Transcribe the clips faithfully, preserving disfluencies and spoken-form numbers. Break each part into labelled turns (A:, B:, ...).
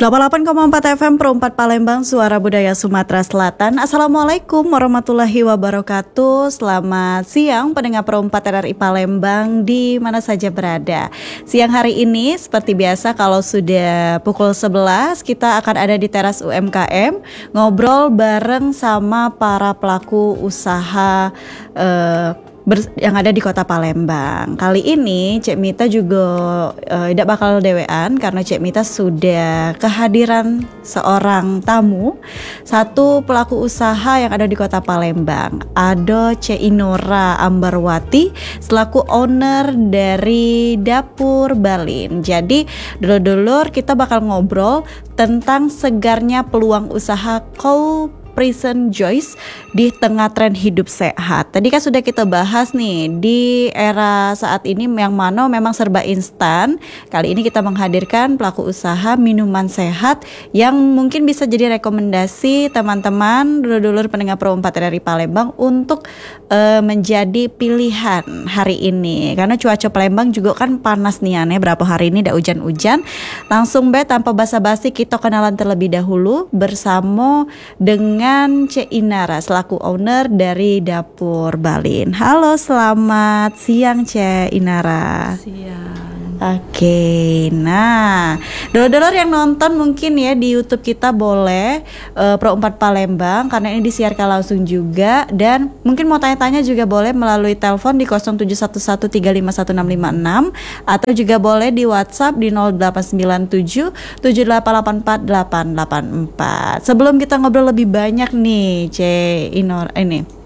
A: delapan puluh delapan koma empat F M Pro empat Palembang, Suara Budaya Sumatera Selatan. Assalamualaikum warahmatullahi wabarakatuh. Selamat siang pendengar Pro empat R R I Palembang di mana saja berada. Siang hari ini seperti biasa kalau sudah pukul sebelas kita akan ada di teras U M K M ngobrol bareng sama para pelaku usaha eh, Ber- yang ada di kota Palembang. Kali ini Cek Mita juga uh, tidak bakal dewean karena Cek Mita sudah kehadiran seorang tamu, satu pelaku usaha yang ada di kota Palembang. Ada Cek Inora Ambarwati selaku owner dari Dapur Balin. Jadi dulur-dulur kita bakal ngobrol tentang segarnya peluang usaha kau Present Joyce di tengah tren hidup sehat. Tadi kan sudah kita bahas nih di era saat ini yang mana memang serba instan. Kali ini kita menghadirkan pelaku usaha minuman sehat yang mungkin bisa jadi rekomendasi teman-teman dulur-dulur pendengar Pro empat R R I Palembang untuk uh, menjadi pilihan hari ini. Karena cuaca Palembang juga kan panas nih aneh berapa hari ini udah hujan-hujan. Langsung be tanpa basa-basi kita kenalan terlebih dahulu bersama dengan dengan Cek Inara selaku owner dari Dapur Balin. Halo, selamat siang Cek Inara.
B: Siang.
A: Oke, nah dulur-dulur yang nonton mungkin ya di YouTube kita boleh uh, Pro empat Palembang karena ini disiarkan langsung juga, dan mungkin mau tanya-tanya juga boleh melalui telepon di nol tujuh satu satu tiga lima satu enam lima enam atau juga boleh di WhatsApp di nol delapan sembilan tujuh tujuh delapan delapan empat delapan delapan empat. Sebelum kita ngobrol lebih banyak nih Cek Inora ini.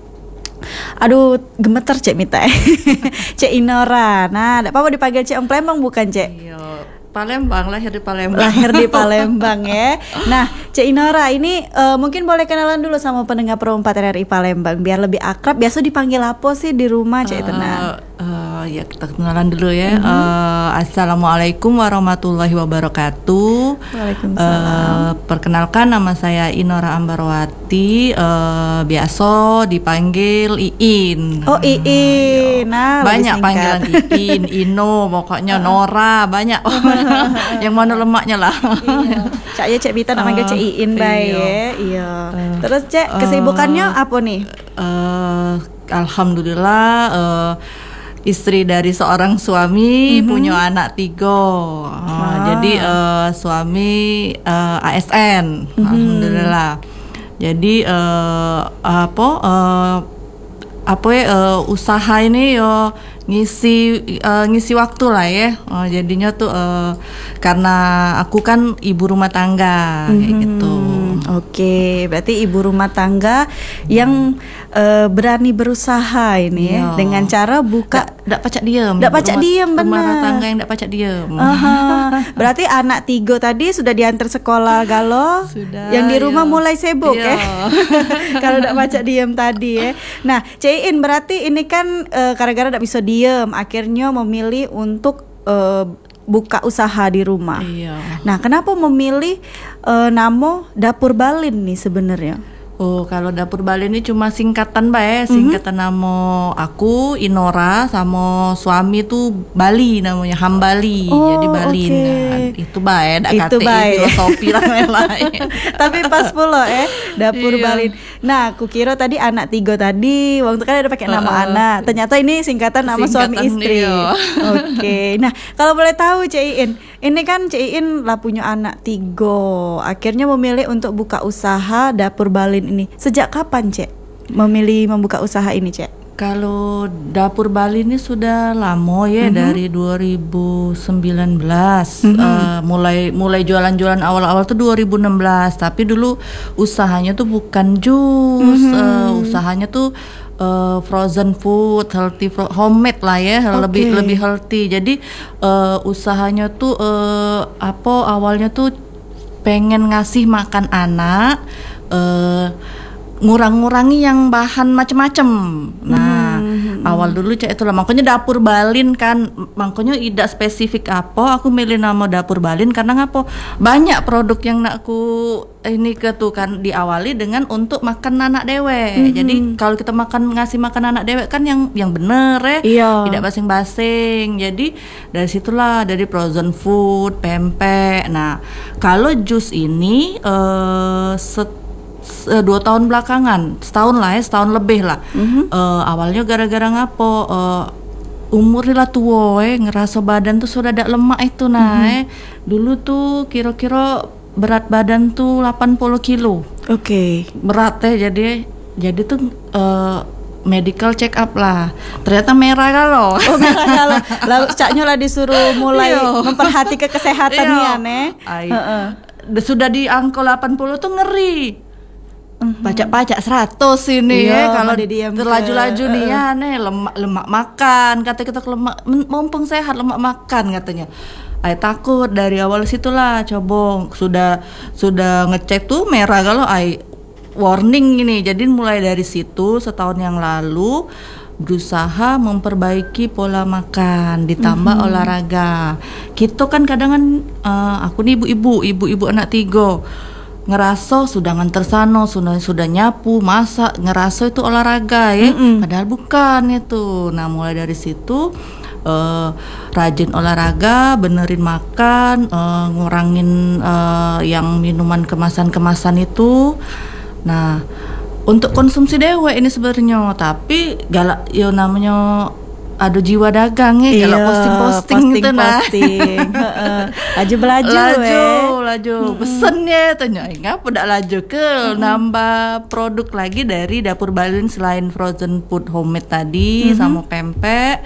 A: Aduh, gemeter Cek Mita. Cek Inora. Nah, enggak apa-apa dipanggil Cek Om Palembang bukan, Cek?
B: Iya, Palembang, lahir di Palembang.
A: Lahir di Palembang ya. Nah, Cek Inora ini uh, mungkin boleh kenalan dulu sama pendengar Pro empat R R I Palembang biar lebih akrab. Biasa dipanggil apa sih di rumah, Cek Itu? Nah.
B: Uh, ya kita kenalan dulu ya.
A: Mm-hmm.
B: uh, Assalamualaikum warahmatullahi wabarakatuh.
A: Waalaikumsalam.
B: Uh, perkenalkan nama saya Inora Ambarwati, uh, biasa dipanggil Iin.
A: Oh Iin. Nah,
B: banyak panggilan Iin, Ino, pokoknya Nora, banyak. Yang mana lemaknya lah.
A: Iya. Cak ya Cek Bita namanya uh, Cek Iin bae ya. Iya. Uh, Terus Cek kesibukannya uh, apa nih?
B: Uh, Alhamdulillah uh, istri dari seorang suami, mm-hmm. punya anak tiga. Uh, ah. Jadi uh, suami uh, A S N, mm-hmm. alhamdulillah. Jadi uh, apa uh, apa ya uh, usaha ini ya ngisi uh, ngisi waktu lah ya. Uh, jadinya tuh uh, karena aku kan ibu rumah tangga, mm-hmm. kayak gitu.
A: Oke, berarti ibu rumah tangga hmm. yang uh, berani berusaha ini ya, dengan cara buka
B: ndak pacak diem.
A: Ndak pacak diem benar.
B: Rumah tangga yang ndak pacak diem.
A: Uh-huh. Berarti anak tiga tadi sudah diantar sekolah galau.
B: Sudah.
A: Yang di rumah
B: ya.
A: mulai sibuk ya.
B: ya.
A: Kalau ndak pacak diem tadi ya. Nah, Cein berarti ini kan uh, gara-gara ndak bisa diem, akhirnya memilih untuk uh, buka usaha di rumah.
B: Iya.
A: Nah, kenapa memilih uh, nama Dapur Balin nih sebenarnya?
B: Oh, kalau Dapur Balin ini cuma singkatan bae, singkatan mm-hmm. nama aku Inora sama suami tuh Bali namanya Hambali.
A: Oh,
B: jadi Balin
A: okay.
B: kan. Itu bae, dak
A: Itu
B: kate
A: bae.
B: Filosofi lah lain.
A: Tapi pas puluh eh Dapur
B: iya.
A: Balin. Nah, aku kira tadi anak tiga tadi waktu kan ada pakai nama
B: uh,
A: anak. Ternyata ini singkatan nama
B: singkatan
A: suami istri.
B: Iya.
A: Oke. Okay. Nah, kalau boleh tahu Cek Iin, ini kan Cek Iin lah punya anak tiga. Akhirnya memilih untuk buka usaha Dapur Balin ini. Sejak kapan Cek memilih membuka usaha ini Cek?
B: Kalau Dapur Bali ini sudah lama ya, mm-hmm. dari dua ribu sembilan belas. Mm-hmm. uh, mulai mulai jualan-jualan awal-awal tuh dua ribu enam belas. Tapi dulu usahanya tuh bukan jus, mm-hmm. uh, usahanya tuh uh, frozen food, healthy fro- homemade lah ya, okay. lebih lebih healthy. Jadi uh, usahanya tuh uh, apa awalnya tuh pengen ngasih makan anak. Uh, ngurang-ngurangi yang bahan macem-macem. Nah, mm-hmm. Awal dulu cek itulah makanya dapur balin kan, makanya tidak spesifik apa aku milih nama dapur balin karena ngapo banyak produk yang nak aku ini ke tuh kan diawali dengan untuk makan anak dewe. Mm-hmm. Jadi kalau kita makan ngasih makan anak dewe kan yang yang bener ya,
A: iya.
B: tidak basing-basing. Jadi dari situlah dari frozen food, pempek. Nah kalau jus ini uh, set dua tahun belakangan, setahun lah ya, setahun lebih lah. Mm-hmm. Uh, awalnya gara-gara ngapo uh, umur lah tua eh ngerasa badan tuh sudah ada lemak itu nah. Mm-hmm. eh. Dulu tuh kira-kira berat badan tuh delapan puluh kilo.
A: Oke. Okay.
B: Berat ya jadi jadi tuh uh, medical check up lah. Ternyata merah kalau.
A: Oh merah kalau. Lalu caknya lah disuruh mulai memperhati ke kesehatannya nih.
B: Uh-uh. Sudah di angka delapan puluh tuh ngeri. Mm-hmm. Pajak-pajak seratus ini
A: iya,
B: ya kalau terlaju-laju nih ya nih lemak lemak makan kata kita lemak mumpung sehat lemak makan katanya. Ay takut dari awal situlah coba sudah sudah ngecek tuh merah kalau ay warning ini. Jadi mulai dari situ setahun yang lalu berusaha memperbaiki pola makan ditambah mm-hmm. olahraga. Kita kan kadang kan uh, aku nih ibu-ibu ibu-ibu anak tiga ngerasa sudah nganter sano, sudah sudah nyapu, masak, ngerasa itu olahraga ya, mm-mm. padahal bukan itu. Nah mulai dari situ uh, rajin olahraga, benerin makan, uh, ngurangin uh, yang minuman kemasan-kemasan itu. Nah untuk konsumsi dewe ini sebenarnya, tapi galak yo namanya ada jiwa dagang ya, kalau posting-posting gitu nah.
A: Posting, laju belaju
B: laju,
A: eh.
B: laju, pesennya tanya, ngapa tidak laju ke mm-hmm. nambah produk lagi dari dapur balin selain frozen food homemade tadi mm-hmm. sama pempek,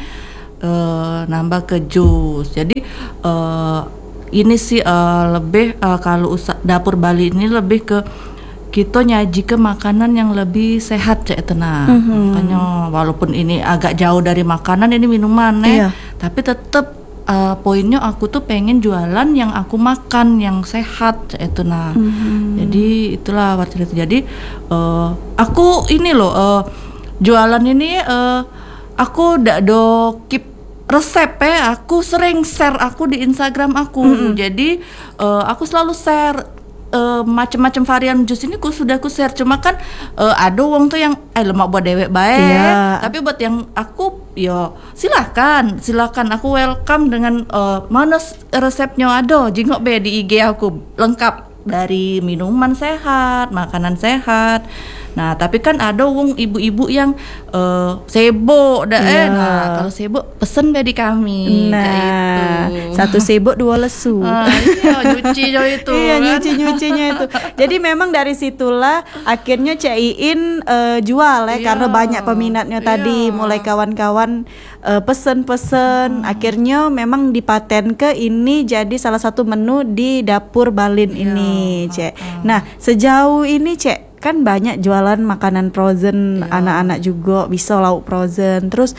B: uh, nambah ke jus. Jadi uh, ini sih uh, lebih uh, kalau usaha dapur balin ini lebih ke kita nyaji ke makanan yang lebih sehat cek tenang. Mm-hmm. Makanya walaupun ini agak jauh dari makanan ini minuman nih, iya. tapi tetap uh, poinnya aku tuh pengen jualan yang aku makan yang sehat cek tenang. Mm-hmm. Jadi itulah waktu itu. Jadi uh, aku ini loh uh, jualan ini uh, aku ndak do keep resep ya. Aku sering share aku di Instagram aku. Mm-hmm. Jadi uh, aku selalu share Uh, macam-macam varian jus ini ku sudah ku share, cuma kan uh, ada wong tuh yang eh lemak buat dewek baik, yeah. tapi buat yang aku yo silakan silakan aku welcome dengan uh, mana resepnya ada jingok be di I G aku lengkap dari minuman sehat, makanan sehat. Nah tapi kan ada wong ibu-ibu yang uh, sibuk dah yeah. eh nah kalau sibuk pesen be di kami
A: nah gitu. Satu sibuk dua lesu.
B: Ah, iya nyuci itu
A: iya
B: kan?
A: nyuci nyucinya itu. Jadi memang dari situlah akhirnya Cik Iin uh, jual ya, yeah. karena banyak peminatnya yeah. tadi mulai kawan-kawan uh, pesen-pesen hmm. akhirnya memang dipaten ke ini jadi salah satu menu di dapur balin yeah. ini Cik. Uh-huh. Nah sejauh ini Cik kan banyak jualan makanan frozen, yeah. anak-anak juga bisa lauk frozen, terus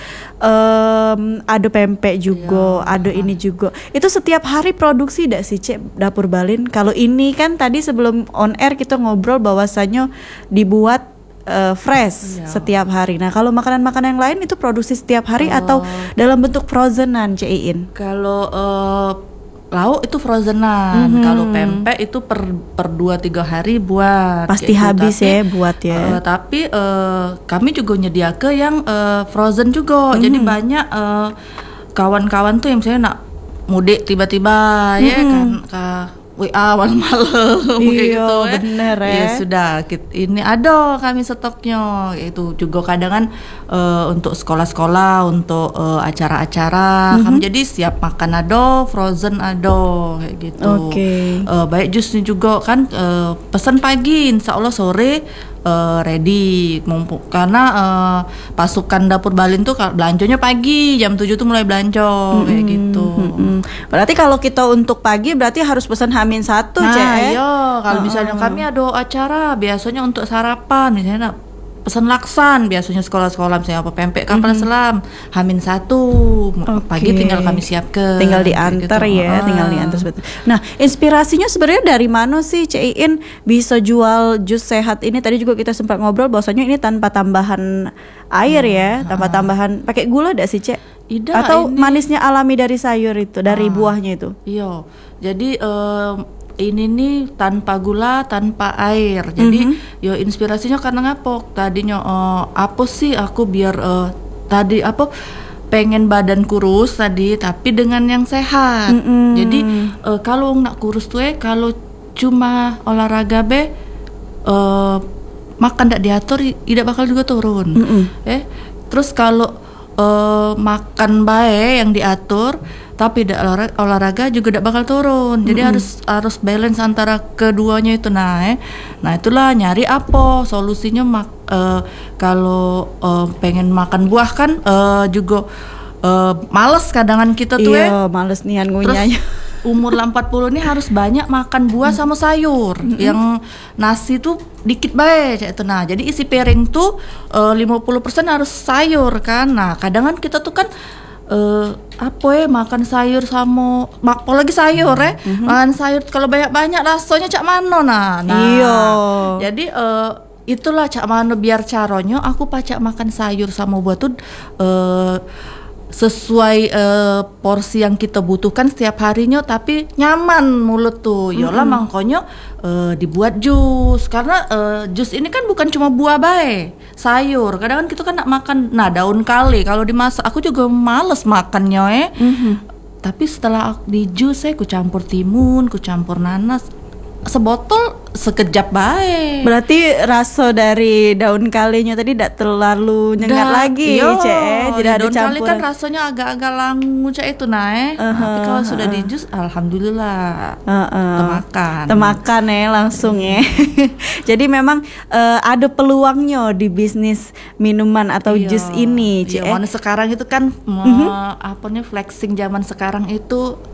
A: um, ada pempek juga, yeah. ada ini juga. Itu setiap hari produksi tidak sih Cek dapur balin? Kalau ini kan tadi sebelum on air kita ngobrol bahwasannya dibuat uh, fresh yeah. setiap hari. Nah kalau makanan-makanan yang lain itu produksi setiap hari uh, atau dalam bentuk frozenan Cek Iin?
B: Kalau uh, lauk itu frozenan, mm-hmm. kalau pempek itu per per dua tiga hari buat.
A: Pasti
B: gitu.
A: habis tapi, ya buat ya.
B: Uh, tapi uh, kami juga nyediakan yang uh, frozen juga, mm-hmm. jadi banyak uh, kawan-kawan tuh yang misalnya nak mudik tiba-tiba mm-hmm. ya kan ke W A malam-malam
A: iya,
B: gitu ya.
A: Bener ya.
B: Ya sudah, kita, ini ada kami stoknya. Itu juga kadang kan uh, untuk sekolah-sekolah, untuk uh, acara-acara. Mm-hmm. Kami jadi siap makan ada, frozen ada kayak gitu.
A: Okay.
B: Uh, baik jusnya juga kan uh, pesan pagi, insya Allah sore uh, ready. Mumpuk karena uh, pasukan dapur balin tuh belanjanya pagi, jam tujuh tuh mulai belanja mm-hmm. kayak gitu.
A: Mm-hmm. Berarti kalau kita untuk pagi berarti harus pesan Hamin satu
B: nah,
A: Cek.
B: Iya, kalau uh, misalnya uh. kami ada acara biasanya untuk sarapan misalnya pesan laksan biasanya sekolah-sekolah misalnya apa pempek kapal
A: Mhm.
B: selam Hamin satu pagi
A: Oke.
B: tinggal kami siapkan
A: Tinggal
B: kayak
A: diantar
B: gitu.
A: ya,
B: Ah.
A: tinggal diantar sebetul. Nah, inspirasinya sebenarnya dari mana sih Cik Iin bisa jual jus sehat ini? Tadi juga kita sempat ngobrol bahwasanya ini tanpa tambahan air ya, tanpa tambahan pakai gula enggak sih, Cek?
B: Ida,
A: Atau
B: ini-
A: manisnya alami dari sayur itu, dari
B: Ah.
A: buahnya itu?
B: Iya, jadi em, ini nih tanpa gula, tanpa air. Jadi
A: Mhm.
B: yo inspirasinya karena ngapok. Tadinya eh, apa sih aku biar eh, tadi apa pengen badan kurus tadi, tapi dengan yang sehat.
A: Mm-mm.
B: Jadi eh, kalau nak kurus tuh eh kalau cuma olahraga be eh, makan tidak diatur, tidak bakal juga turun.
A: Mm-mm.
B: Eh, terus kalau eh, makan baik yang diatur, tapi tidak olahraga, olahraga juga tidak bakal turun. Jadi harus harus balance antara keduanya itu naik. Nah itulah nyari apa solusinya mak eh, kalau eh, pengen makan buah kan eh, juga eh, males kadangan kita tuh eh.
A: Iya, males nian
B: Terus
A: ngunyahnya.
B: umur lah empat puluh ini harus banyak makan buah sama sayur. Yang nasi tuh dikit bae kayak itu. Nah, jadi isi piring tuh eh, lima puluh persen harus sayur kan. Nah, kadang kan kita tuh kan eh apa ya makan sayur sama mak apalagi sayur ya. Makan sayur kalau banyak-banyak rasanya cak mano nah. Nah,
A: Iya.
B: Jadi eh, itulah cak mano biar caronyo aku pacak makan sayur sama buah tuh eh sesuai eh, porsi yang kita butuhkan setiap harinya tapi nyaman mulut tuh. Yolah mangkonyo eh, dibuat jus karena eh, jus ini kan bukan cuma buah bae, sayur. Kadang kan kita kan nak makan nah daun kali kalau dimasak aku juga males makannya eh. Tapi setelah aku di jus saya ku campur timun, ku campur nanas. Sebotol sekejap baik.
A: Berarti rasa dari daun kalinya tadi tidak terlalu nyengat
B: Dah,
A: lagi,
B: iya,
A: Cek. Tidak ada
B: daun kali
A: campuran.
B: kan rasanya agak-agak langu cak itu naik. Tapi kalau sudah di jus, alhamdulillah
A: Heeh.
B: temakan.
A: Temakan ya langsung ya. Jadi memang eh, ada peluangnya di bisnis minuman atau
B: Iya,
A: jus ini, Cek.
B: iya, mana sekarang itu kan, mm, apa nih flexing zaman sekarang itu